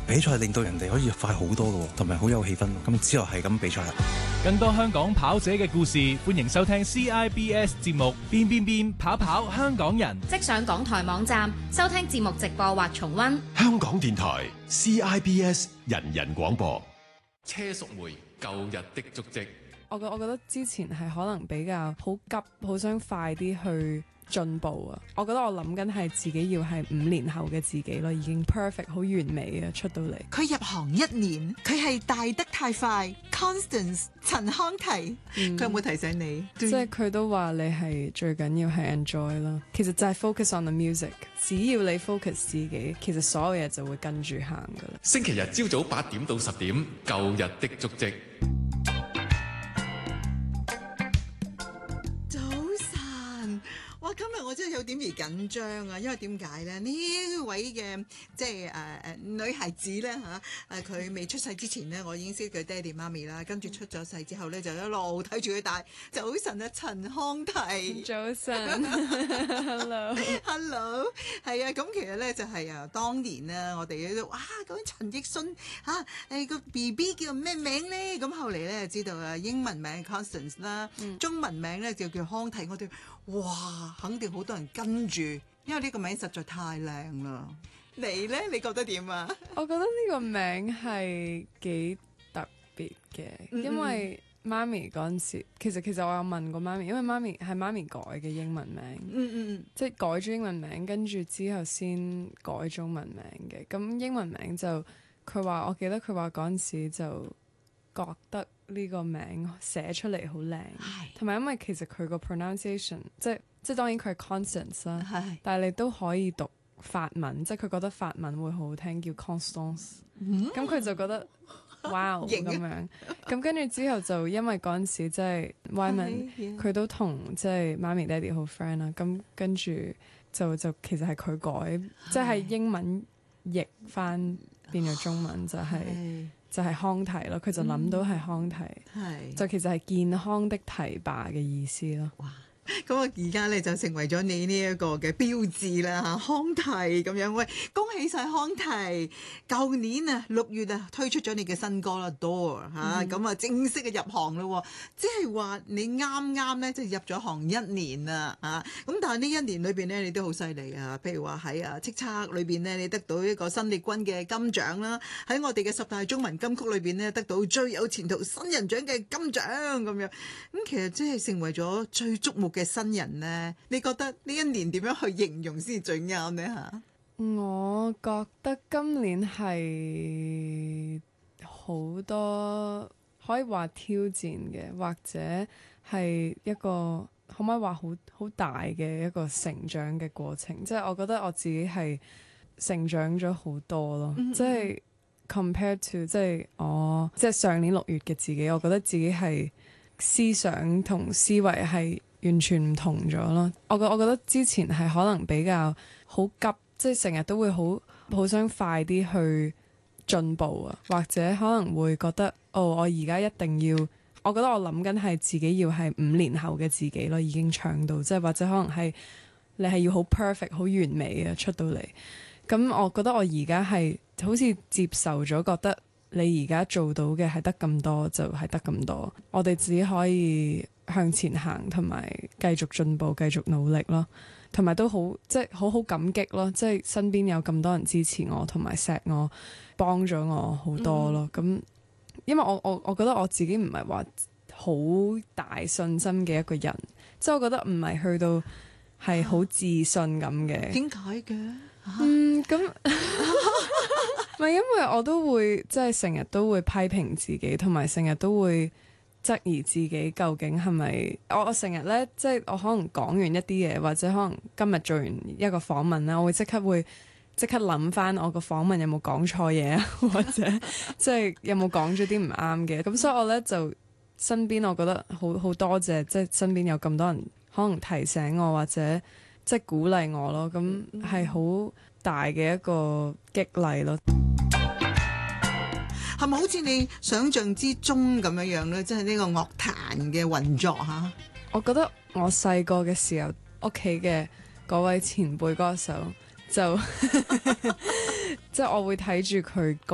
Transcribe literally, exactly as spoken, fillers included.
比賽令到人哋可以快好多嘅，同埋好有氣氛。咁之後係咁比賽啦。 更多香港跑者嘅故事，歡迎收聽 C I B S 節目《變變變跑跑香港人》， 即上港台網站收聽節目直播或重溫。 香港電台 C I B S 人人廣播。 車淑梅舊日的足跡。 我覺我覺得之前係可能比較好急，好想快啲去進步啊！我覺得我諗緊係自己要係五年後嘅自己咯，已經 perfect 好完美啊出到嚟。 佢入行一年，佢係大得太快。Constance 陳康提，佢、嗯、有冇提醒你？ 即係佢都話你係最緊要係 enjoy 啦。其實就係 focus on the music， 只要你 focus 自己，其實所有嘢就會跟住行噶啦。 星期日朝早八點到十點，舊日的足跡。 哇！今日我真係有點而緊張啊，因為點解咧？呢位嘅即係誒誒女孩子咧嚇誒，佢、啊、未出世之前咧，我已經識佢爹哋媽咪啦。跟住出咗世之後咧，就一路睇住佢大。早晨啊，陳康提。早晨。Hello。Hello。係啊，咁其實咧就係、是、啊，當年啊，我哋都哇，講陳奕迅嚇誒個 B B 叫咩名咧？咁後嚟咧知道啊，英文名 Constance 啦，嗯、中文名咧就叫康提。我哋哇，肯定好多人跟住，因為呢個名實在太靚啦。你呢？你覺得點啊？ 我覺得呢個名係幾特別嘅，嗯嗯因為媽咪嗰陣時，其實其實我有問過媽咪，因為媽咪係媽咪改嘅英文名，嗯嗯即係改咗英文名，跟住之後先改中文名嘅。咁英文名就佢話，我記得佢話嗰陣時就覺得呢個名寫出嚟好靚，同埋因為其實佢個 pronunciation 即係即係當然佢係 Constance 啦，但係你都可以讀法文，即係佢覺得法文會好好聽，叫 Constance，咁佢、嗯、就覺得哇咁樣，咁跟住之後就因為嗰陣時即係 Wyman 佢都同即係媽咪爹哋好 friend 啦，咁跟住就就其實係佢改，即係英文譯翻變咗中文就係、是。就係康提咯，佢就諗到係康提，嗯、就其實係健康的提拔嘅意思咯。哇！ 咁啊，而家咧就成為咗你呢一個嘅標誌啦嚇，康提咁樣。喂，恭喜晒康提！舊年啊六月啊推出咗你嘅新歌啦，Door 嚇，咁啊正式嘅入行咯。即係話你啱啱咧即係入咗行一年啦嚇，咁但係呢一年裏邊咧你都好犀利啊！譬如話喺啊叱咤裏邊咧，你得到一個新力軍嘅金獎啦，喺我哋嘅十大中文金曲裏邊咧得到最有前途新人獎嘅金獎咁樣。咁其實即係成為咗最矚目嘅新人呢，你覺得呢一年點樣去形容先至最啱呢？嚇？ 我覺得今年係好多可以話挑戰嘅，或者係一個可唔可以話好好大嘅一個成長嘅過程。即係我覺得我自己係成長咗好多咯。嗯嗯即係 compare to 即係我即係上年六月嘅自己，我覺得自己係思想同思維係完全唔同咗咯。我覺我覺得之前係可能比較好急，即係成日都會好好想快啲去進步啊，或者可能會覺得哦，我而家一定要，我覺得我諗緊係自己要係五年後嘅自己咯，已經唱到，即係或者可能係你係要好 perfect 好完美啊出到嚟。咁我覺得我而家係好似接受咗，覺得你而家做到嘅係得咁多就係得咁多，我哋只可以向前行，同埋繼續進步，繼續努力咯，同埋都好即係好好感激咯，即係身邊有咁多人支持我，同埋錫我，幫咗我好多咯。咁、嗯、因為我我我覺得我自己唔係話好大信心嘅一個人，即係我覺得唔係去到係好自信咁嘅。點解嘅？嗯，咁唔係因為我都會即係成日都會批評自己，同埋成日都會質疑自己究竟係咪我我成日咧，即係我可能講完一啲嘢，或者可能今日做完一個訪問啦，我會即刻會即刻諗翻我個訪問有冇講錯嘢啊，或者即係有冇講咗啲唔啱嘅。咁所以我咧就身邊我覺得好好多謝，即係身邊有咁多人可能提醒我，或者即係鼓勵我咯。咁係好大嘅一個激勵咯。 係咪好似你想象之中咁樣樣咧？即係呢個樂壇嘅運作嚇。 我覺得我細個嘅時候，屋企嘅嗰位前輩歌手就即係我會睇住佢